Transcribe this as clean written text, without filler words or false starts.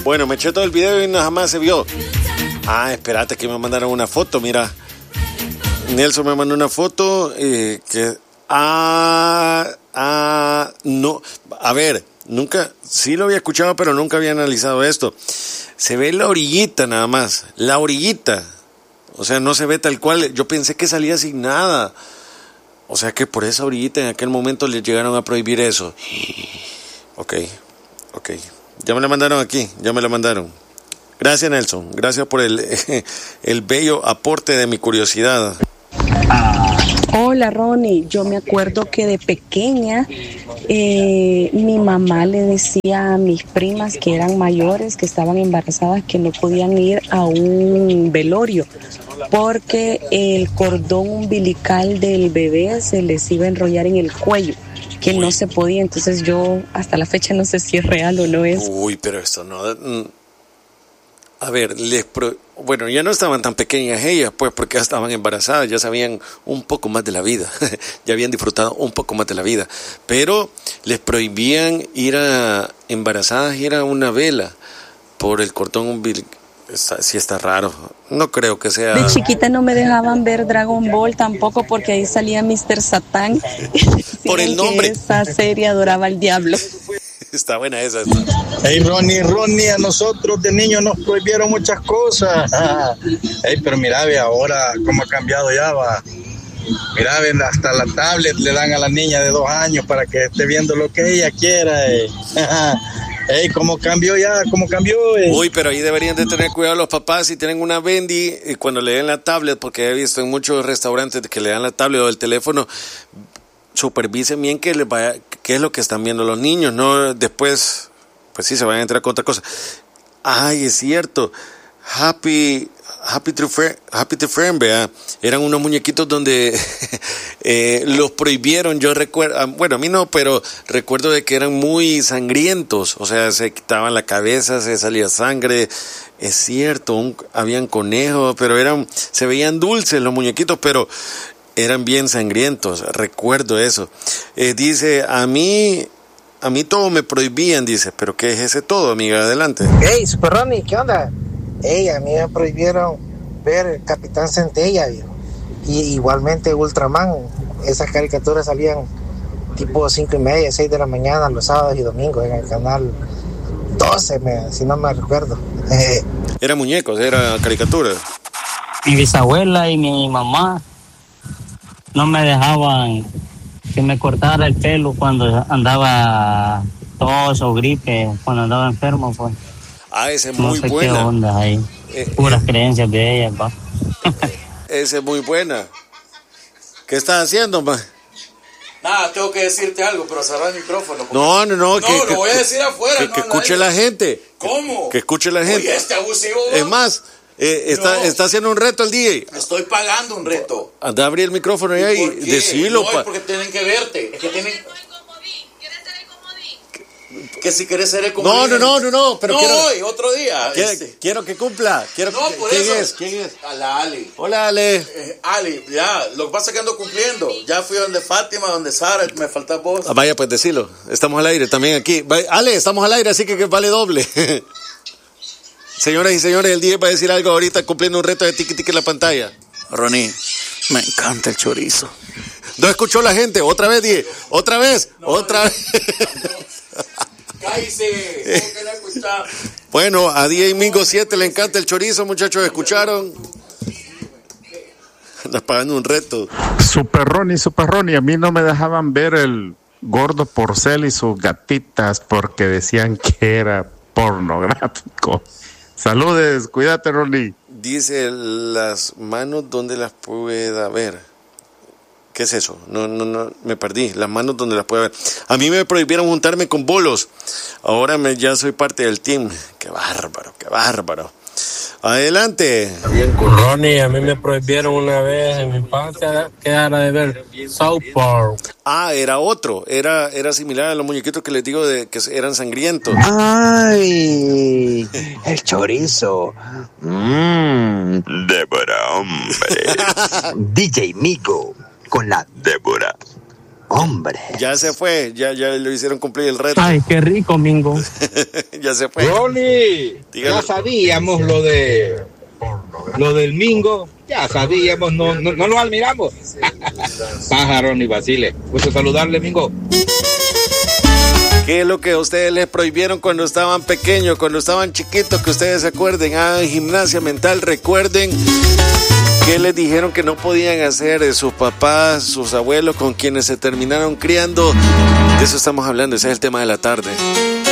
Bueno, me eché todo el video y nada más se vio. Ah, espérate que me mandaron una foto, mira. Nelson me mandó una foto que... no. A ver, nunca... Sí lo había escuchado, pero nunca había analizado esto. Se ve la orillita nada más. La orillita. O sea, no se ve tal cual. Yo pensé que salía sin nada. O sea que por esa orillita en aquel momento les llegaron a prohibir eso. Ok. Ya me la mandaron aquí, ya me la mandaron. Gracias, Nelson. Gracias por el bello aporte de mi curiosidad. Hola, Ronnie. Yo me acuerdo que de pequeña mi mamá le decía a mis primas que eran mayores, que estaban embarazadas, que no podían ir a un velorio porque el cordón umbilical del bebé se les iba a enrollar en el cuello, que no se podía. Entonces yo hasta la fecha no sé si es real o no es. Uy, pero esto no... A ver, bueno, ya no estaban tan pequeñas ellas, pues, porque ya estaban embarazadas, ya sabían un poco más de la vida, ya habían disfrutado un poco más de la vida, pero les prohibían ir a embarazadas, ir a una vela por el cordón umbilical. Sí está raro, no creo que sea... De chiquita no me dejaban ver Dragon Ball tampoco porque ahí salía Mr. Satán. Por el nombre. Esa serie adoraba al diablo. Está buena esa. Hey, Ronnie, a nosotros de niños nos prohibieron muchas cosas. Hey, pero mira, ve ahora cómo ha cambiado ya, va. Mira, ven, hasta la tablet le dan a la niña de 2 años para que esté viendo lo que ella quiera. Ey, ¿cómo cambió ya? ¿Cómo cambió? Uy, pero ahí deberían de tener cuidado los papás si tienen una Bendy y cuando le den la tablet, porque he visto en muchos restaurantes que le dan la tablet o el teléfono, supervisen bien que les vaya, qué es lo que están viendo los niños, no después, pues sí, se van a entrar con otra cosa. Ay, es cierto, Happy to Friend, vea, eran unos muñequitos donde los prohibieron. Yo recuerdo, bueno, a mí no, pero recuerdo de que eran muy sangrientos, o sea, se quitaban la cabeza, se salía sangre. Es cierto, habían conejos, pero se veían dulces los muñequitos, pero eran bien sangrientos. Recuerdo eso. Dice, a mí todo me prohibían, dice, pero ¿qué es ese todo, amiga? Adelante. Hey, Super Ronnie, ¿qué onda? Hey, a mí me prohibieron ver el Capitán Centella, viejo. Y igualmente Ultraman. Esas caricaturas salían tipo 5:30, 6 de la mañana los sábados y domingos en el canal 12, si no me recuerdo. Eran muñecos, era caricaturas. Mi bisabuela y mi mamá no me dejaban que me cortara el pelo cuando andaba tos o gripe, cuando andaba enfermo, pues. Ah, esa es muy no sé buena. Qué onda ahí. Puras creencias de ellas, va. Esa es muy buena. ¿Qué estás haciendo, ma? Nada, tengo que decirte algo, pero cerrar el micrófono. No. No, lo voy a decir afuera. Que escuche la gente. ¿Cómo? Que escuche la gente. Oye, abusivo. Es más, está haciendo un reto el DJ. Estoy pagando un reto. Anda a abrir el micrófono y ahí, decilo. No, es porque tienen que verte. Es que tienen... Que si quieres ser el comodín. No, pero no quiero... hoy, otro día. Quiero que cumpla. Por ¿Quién eso. ¿Quién es? A la Ali. Hola, Ale. Ali, ya, lo que pasa es que ando cumpliendo. Ya fui donde Fátima, donde Sara, me falta vos. Vaya, pues decilo. Estamos al aire también aquí. Ale, estamos al aire, así que vale doble. Señoras y señores, el DJ va a decir algo ahorita cumpliendo un reto de tiki tiki en la pantalla. Ronnie, me encanta el chorizo. No escuchó la gente. Otra vez, DJ. Otra vez. Cállese. Bueno, a DJ Mingo 7 le encanta el chorizo, muchachos. ¿Escucharon? Andas pagando un reto. Super Ronnie, a mí no me dejaban ver el gordo Porcel y sus gatitas porque decían que era pornográfico. Saludes, cuídate, Ronnie. Dice, las manos donde las pueda ver. ¿Qué es eso? No, me perdí. Las manos donde las pueda ver. A mí me prohibieron juntarme con bolos. Ahora ya soy parte del team. Qué bárbaro. Adelante. Ronnie, a mí me prohibieron una vez en mi infancia que era de ver South Park. Ah, era otro. Era similar a los muñequitos que les digo de que eran sangrientos. ¡Ay! El chorizo. Débora, hombre. DJ Migo con la Débora. Hombre. Ya se fue, ya lo hicieron cumplir el reto. Ay, qué rico, Mingo. Ya se fue. Ronnie, Dígalo. ya sabíamos lo del Mingo, ya sabíamos, no lo admiramos. Pájaro ni Basile, gusto saludarle, Mingo. ¿Qué es lo que a ustedes les prohibieron cuando estaban pequeños, cuando estaban chiquitos, que ustedes se acuerden? Gimnasia mental, recuerden qué les dijeron que no podían hacer sus papás, sus abuelos, con quienes se terminaron criando. De eso estamos hablando, ese es el tema de la tarde.